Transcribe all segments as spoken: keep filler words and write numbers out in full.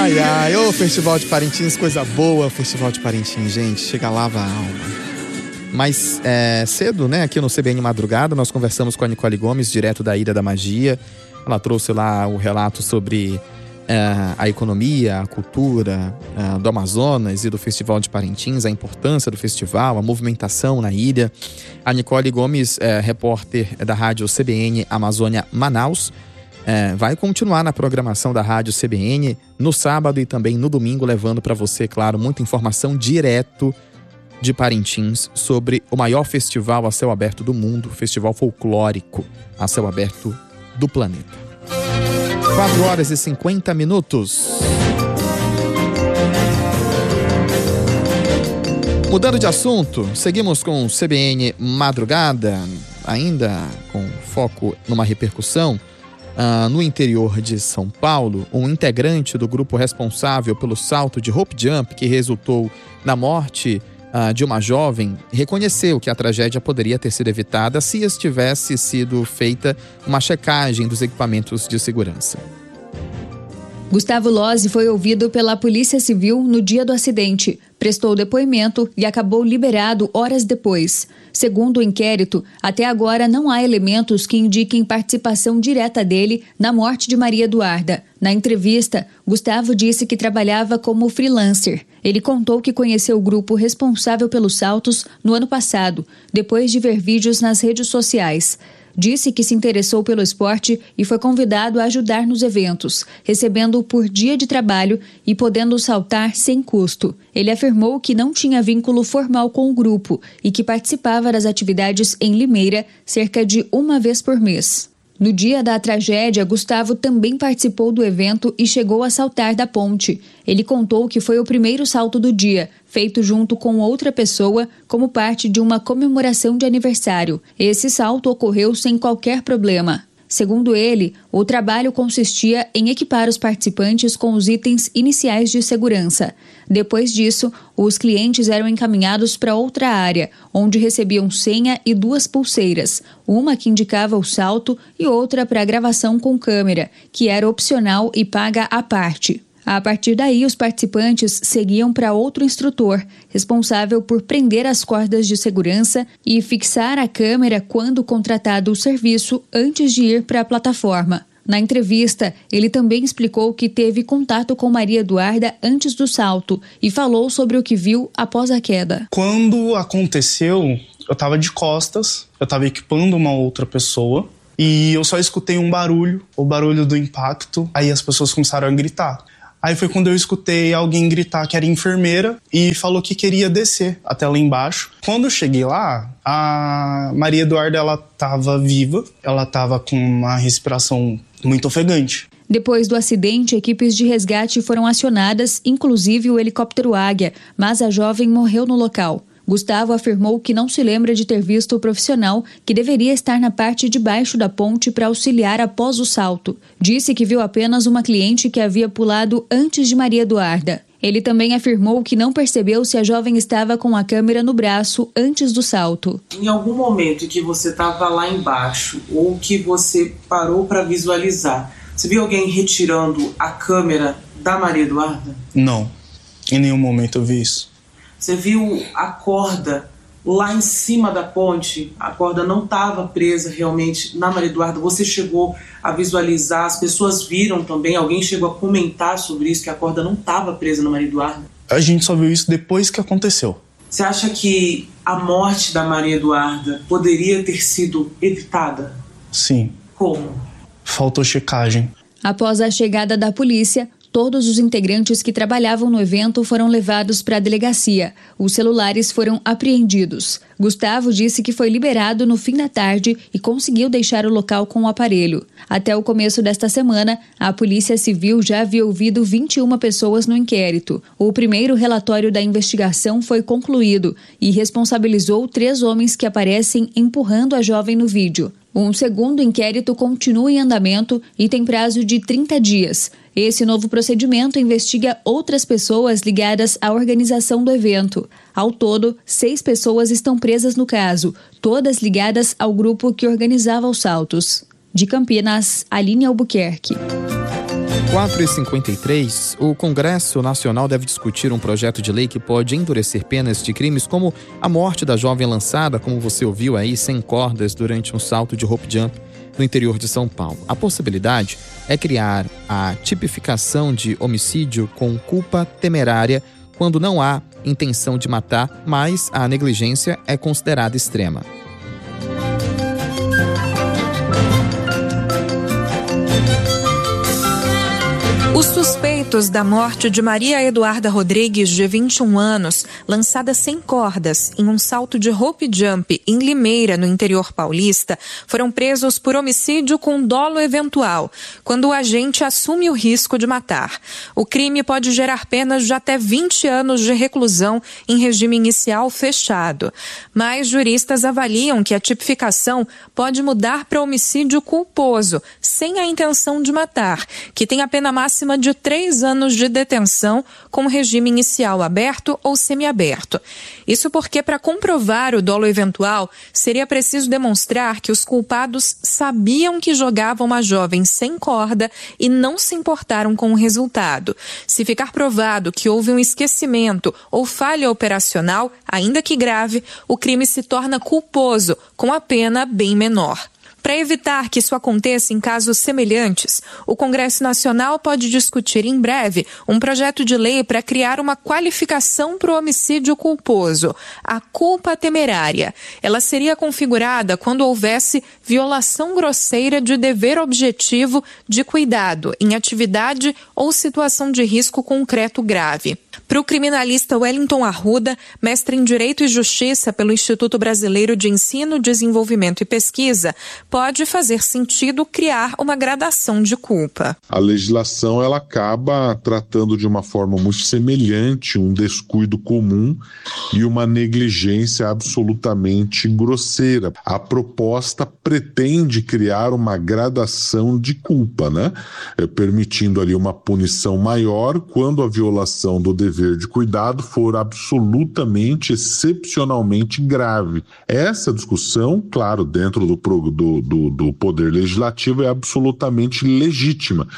Ai, ai, ô Festival de Parintins, coisa boa, Festival de Parintins, gente, chega, lava a alma. Mas é, cedo, né, aqui no C B N Madrugada, nós conversamos com a Nicole Gomes, direto da Ilha da Magia. Ela trouxe lá o relato sobre é, a economia, a cultura é, do Amazonas e do Festival de Parintins, a importância do festival, a movimentação na ilha. A Nicole Gomes, é, repórter da rádio C B N Amazônia Manaus, é, vai continuar na programação da rádio C B N no sábado e também no domingo, levando para você, claro, muita informação direto de Parintins sobre o maior festival a céu aberto do mundo, festival folclórico a céu aberto do planeta. quatro horas e cinquenta minutos. Mudando de assunto, seguimos com o C B N Madrugada, ainda com foco numa repercussão. Uh, no interior de São Paulo, um integrante do grupo responsável pelo salto de rope jump que resultou na morte uh, de uma jovem, reconheceu que a tragédia poderia ter sido evitada se tivesse sido feita uma checagem dos equipamentos de segurança. Gustavo Lozzi foi ouvido pela Polícia Civil no dia do acidente, prestou depoimento e acabou liberado horas depois. Segundo o inquérito, até agora não há elementos que indiquem participação direta dele na morte de Maria Eduarda. Na entrevista, Gustavo disse que trabalhava como freelancer. Ele contou que conheceu o grupo responsável pelos saltos no ano passado, depois de ver vídeos nas redes sociais. Disse que se interessou pelo esporte e foi convidado a ajudar nos eventos, recebendo por dia de trabalho e podendo saltar sem custo. Ele afirmou que não tinha vínculo formal com o grupo e que participava das atividades em Limeira cerca de uma vez por mês. No dia da tragédia, Gustavo também participou do evento e chegou a saltar da ponte. Ele contou que foi o primeiro salto do dia, feito junto com outra pessoa, como parte de uma comemoração de aniversário. Esse salto ocorreu sem qualquer problema. Segundo ele, o trabalho consistia em equipar os participantes com os itens iniciais de segurança. Depois disso, os clientes eram encaminhados para outra área, onde recebiam senha e duas pulseiras, uma que indicava o salto e outra para gravação com câmera, que era opcional e paga à parte. A partir daí, os participantes seguiam para outro instrutor, responsável por prender as cordas de segurança e fixar a câmera quando contratado o serviço antes de ir para a plataforma. Na entrevista, ele também explicou que teve contato com Maria Eduarda antes do salto e falou sobre o que viu após a queda. Quando aconteceu, eu estava de costas, eu estava equipando uma outra pessoa e eu só escutei um barulho, o barulho do impacto, aí as pessoas começaram a gritar. Aí foi quando eu escutei alguém gritar que era enfermeira e falou que queria descer até lá embaixo. Quando eu cheguei lá, a Maria Eduarda, ela estava viva, ela estava com uma respiração muito ofegante. Depois do acidente, equipes de resgate foram acionadas, inclusive o helicóptero Águia, mas a jovem morreu no local. Gustavo afirmou que não se lembra de ter visto o profissional que deveria estar na parte de baixo da ponte para auxiliar após o salto. Disse que viu apenas uma cliente que havia pulado antes de Maria Eduarda. Ele também afirmou que não percebeu se a jovem estava com a câmera no braço antes do salto. Em algum momento que você estava lá embaixo ou que você parou para visualizar, você viu alguém retirando a câmera da Maria Eduarda? Não, em nenhum momento eu vi isso. Você viu a corda lá em cima da ponte? A corda não estava presa realmente na Maria Eduarda. Você chegou a visualizar, as pessoas viram também, alguém chegou a comentar sobre isso, que a corda não estava presa na Maria Eduarda? A gente só viu isso depois que aconteceu. Você acha que a morte da Maria Eduarda poderia ter sido evitada? Sim. Como? Faltou checagem. Após a chegada da polícia, todos os integrantes que trabalhavam no evento foram levados para a delegacia. Os celulares foram apreendidos. Gustavo disse que foi liberado no fim da tarde e conseguiu deixar o local com o aparelho. Até o começo desta semana, a Polícia Civil já havia ouvido vinte e uma pessoas no inquérito. O primeiro relatório da investigação foi concluído e responsabilizou três homens que aparecem empurrando a jovem no vídeo. Um segundo inquérito continua em andamento e tem prazo de trinta dias. Esse novo procedimento investiga outras pessoas ligadas à organização do evento. Ao todo, seis pessoas estão presas no caso, todas ligadas ao grupo que organizava os saltos. De Campinas, Aline Albuquerque. quatro e cinquenta e três, o Congresso Nacional deve discutir um projeto de lei que pode endurecer penas de crimes como a morte da jovem lançada, como você ouviu aí, sem cordas durante um salto de rope jump no interior de São Paulo. A possibilidade é criar a tipificação de homicídio com culpa temerária quando não há intenção de matar, mas a negligência é considerada extrema. Os suspeitos da morte de Maria Eduarda Rodrigues, de vinte e um anos, lançada sem cordas em um salto de rope jump em Limeira, no interior paulista, foram presos por homicídio com dolo eventual, quando o agente assume o risco de matar. O crime pode gerar penas de até vinte anos de reclusão em regime inicial fechado. Mas juristas avaliam que a tipificação pode mudar para homicídio culposo, sem a intenção de matar, que tem a pena máxima de três anos de detenção com regime inicial aberto ou semiaberto. Isso porque, para comprovar o dolo eventual, seria preciso demonstrar que os culpados sabiam que jogavam uma jovem sem corda e não se importaram com o resultado. Se ficar provado que houve um esquecimento ou falha operacional, ainda que grave, o crime se torna culposo, com a pena bem menor. Para evitar que isso aconteça em casos semelhantes, o Congresso Nacional pode discutir em breve um projeto de lei para criar uma qualificação para o homicídio culposo, a culpa temerária. Ela seria configurada quando houvesse violação grosseira de dever objetivo de cuidado em atividade ou situação de risco concreto grave. Para o criminalista Wellington Arruda, mestre em Direito e Justiça pelo Instituto Brasileiro de Ensino, Desenvolvimento e Pesquisa, pode fazer sentido criar uma gradação de culpa. A legislação ela acaba tratando de uma forma muito semelhante um descuido comum e uma negligência absolutamente grosseira. A proposta pretende criar uma gradação de culpa, né? É, permitindo ali uma punição maior quando a violação do dever de cuidado for absolutamente, excepcionalmente grave. Essa discussão, claro, dentro do, do, do, do poder legislativo é absolutamente legítima,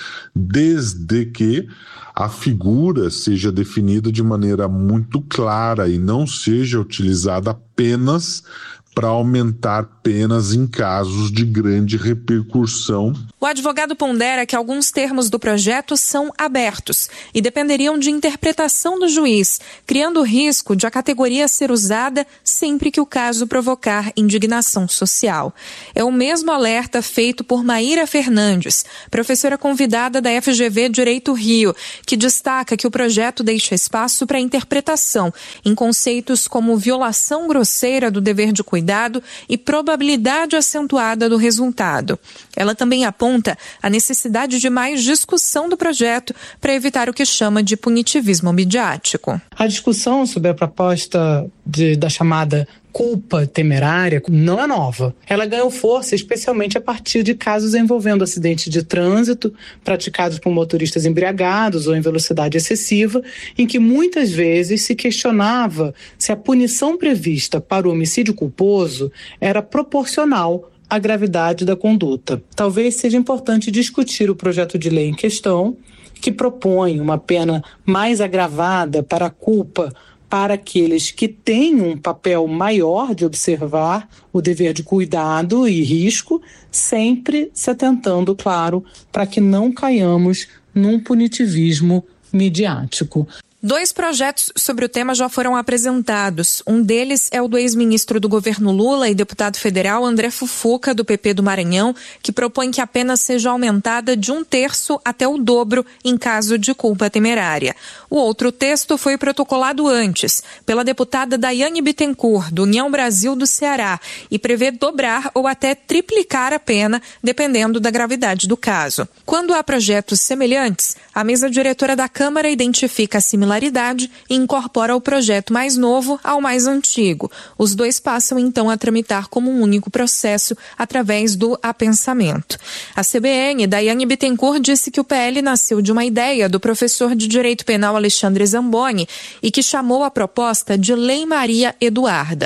desde que a figura seja definida de maneira muito clara e não seja utilizada apenas para aumentar penas em casos de grande repercussão. O advogado pondera que alguns termos do projeto são abertos e dependeriam de interpretação do juiz, criando o risco de a categoria ser usada sempre que o caso provocar indignação social. É o mesmo alerta feito por Maíra Fernandes, professora convidada da F G V Direito Rio, que destaca que o projeto deixa espaço para interpretação em conceitos como violação grosseira do dever de cuidado e probabilidade acentuada do resultado. Ela também aponta a necessidade de mais discussão do projeto para evitar o que chama de punitivismo midiático. A discussão sobre a proposta de, da chamada culpa temerária não é nova. Ela ganhou força especialmente a partir de casos envolvendo acidentes de trânsito praticados por motoristas embriagados ou em velocidade excessiva, em que muitas vezes se questionava se a punição prevista para o homicídio culposo era proporcional à gravidade da conduta. Talvez seja importante discutir o projeto de lei em questão, que propõe uma pena mais agravada para a culpa para aqueles que têm um papel maior de observar o dever de cuidado e risco, sempre se atentando, claro, para que não caiamos num punitivismo midiático. Dois projetos sobre o tema já foram apresentados. Um deles é o do ex-ministro do governo Lula e deputado federal André Fufuca, do P P do Maranhão, que propõe que a pena seja aumentada de um terço até o dobro em caso de culpa temerária. O outro texto foi protocolado antes, pela deputada Daiane Bittencourt, do União Brasil do Ceará, e prevê dobrar ou até triplicar a pena, dependendo da gravidade do caso. Quando há projetos semelhantes, a mesa diretora da Câmara identifica a similaridade e incorpora o projeto mais novo ao mais antigo. Os dois passam então a tramitar como um único processo através do apensamento. A C B N, Daiane Bittencourt, disse que o P L nasceu de uma ideia do professor de Direito Penal Alexandre Zamboni e que chamou a proposta de Lei Maria Eduarda.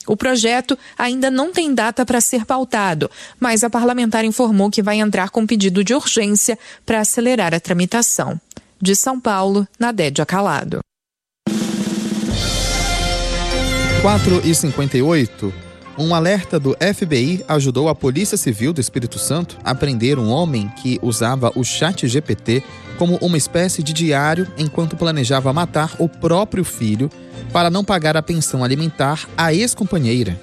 O projeto ainda não tem data para ser pautado, mas a parlamentar informou que vai entrar com pedido de urgência para acelerar a tramitação. De São Paulo, Nadédia Calado. quatro e cinquenta e oito. Um alerta do F B I ajudou a Polícia Civil do Espírito Santo a prender um homem que usava o Chat G P T como uma espécie de diário enquanto planejava matar o próprio filho para não pagar a pensão alimentar à ex-companheira.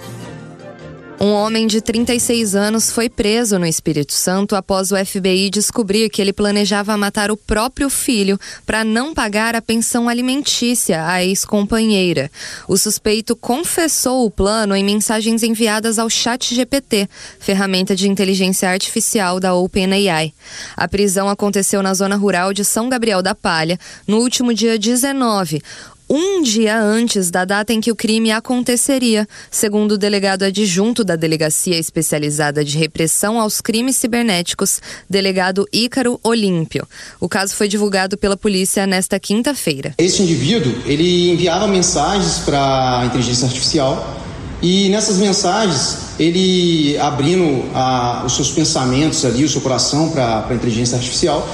Um homem de trinta e seis anos foi preso no Espírito Santo após o F B I descobrir que ele planejava matar o próprio filho para não pagar a pensão alimentícia à ex-companheira. O suspeito confessou o plano em mensagens enviadas ao Chat G P T, ferramenta de inteligência artificial da OpenAI. A prisão aconteceu na zona rural de São Gabriel da Palha no último dia dezenove, um dia antes da data em que o crime aconteceria, segundo o delegado adjunto da Delegacia Especializada de Repressão aos Crimes Cibernéticos, delegado Ícaro Olímpio. O caso foi divulgado pela polícia nesta quinta-feira. Esse indivíduo, ele enviava mensagens para a inteligência artificial e nessas mensagens, ele abrindo a, os seus pensamentos ali, o seu coração para a inteligência artificial,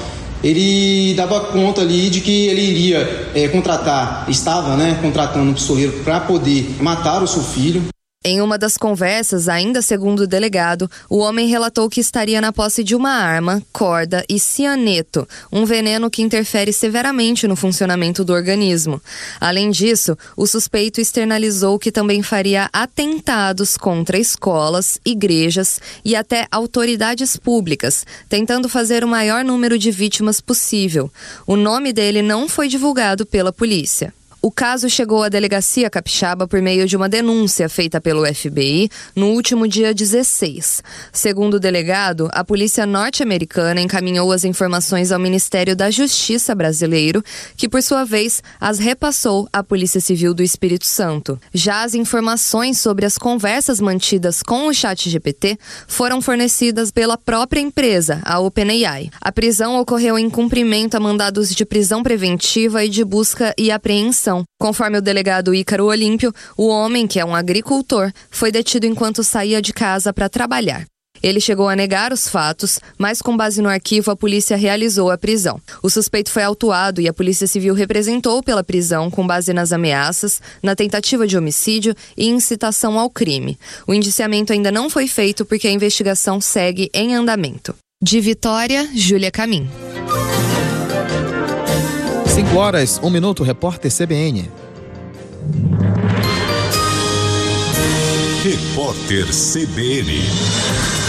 ele dava conta ali de que ele iria é, contratar, estava né, contratando um pistoleiro para poder matar o seu filho. Em uma das conversas, ainda segundo o delegado, o homem relatou que estaria na posse de uma arma, corda e cianeto, um veneno que interfere severamente no funcionamento do organismo. Além disso, o suspeito externalizou que também faria atentados contra escolas, igrejas e até autoridades públicas, tentando fazer o maior número de vítimas possível. O nome dele não foi divulgado pela polícia. O caso chegou à Delegacia Capixaba por meio de uma denúncia feita pelo F B I no último dia dezesseis. Segundo o delegado, a polícia norte-americana encaminhou as informações ao Ministério da Justiça brasileiro, que por sua vez as repassou à Polícia Civil do Espírito Santo. Já as informações sobre as conversas mantidas com o Chat G P T foram fornecidas pela própria empresa, a OpenAI. A prisão ocorreu em cumprimento a mandados de prisão preventiva e de busca e apreensão. Conforme o delegado Ícaro Olímpio, o homem, que é um agricultor, foi detido enquanto saía de casa para trabalhar. Ele chegou a negar os fatos, mas com base no arquivo a polícia realizou a prisão. O suspeito foi autuado e a Polícia Civil representou pela prisão com base nas ameaças, na tentativa de homicídio e incitação ao crime. O indiciamento ainda não foi feito porque a investigação segue em andamento. De Vitória, Júlia Camim. cinco horas, um minuto, repórter C B N. Repórter C B N.